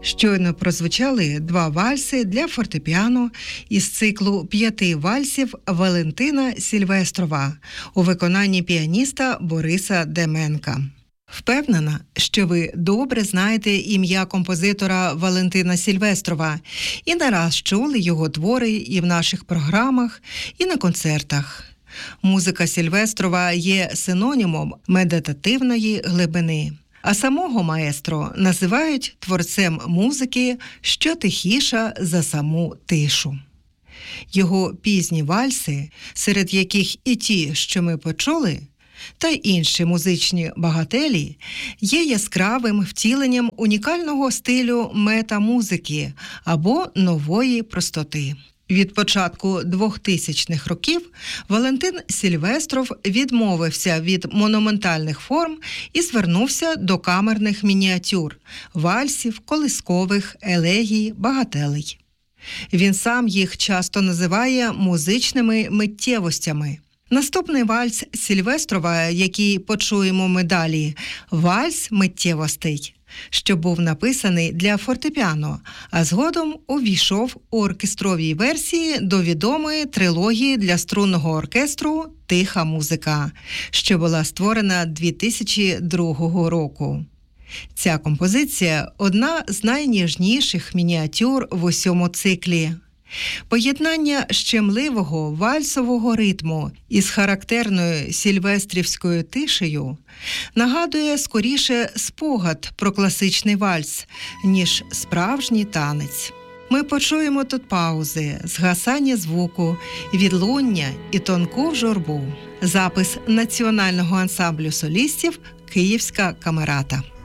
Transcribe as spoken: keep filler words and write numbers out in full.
Щойно прозвучали два вальси для фортепіано із циклу п'яти вальсів Валентина Сільвестрова у виконанні піаніста Бориса Деменка. Впевнена, що ви добре знаєте ім'я композитора Валентина Сільвестрова і не раз чули його твори і в наших програмах, і на концертах. Музика Сільвестрова є синонімом медитативної глибини. А самого маестро називають творцем музики, що тихіша за саму тишу. Його пізні вальси, серед яких і ті, що ми почули, та й інші музичні багателі, є яскравим втіленням унікального стилю мета-музики або нової простоти. Від початку двохтисячних років Валентин Сільвестров відмовився від монументальних форм і звернувся до камерних мініатюр, вальсів, колискових, елегій, багателей. Він сам їх часто називає музичними миттєвостями. Наступний вальс Сільвестрова, який почуємо ми далі – вальс миттєвостей, що був написаний для фортепіано, а згодом увійшов у оркестровій версії до відомої трилогії для струнного оркестру «Тиха музика», що була створена дві тисячі другого року. Ця композиція – одна з найніжніших мініатюр в усьому циклі. Поєднання щемливого вальсового ритму із характерною сільвестрівською тишею нагадує скоріше спогад про класичний вальс, ніж справжній танець. Ми почуємо тут паузи, згасання звуку, відлуння і тонку журбу. Запис національного ансамблю солістів «Київська камерата».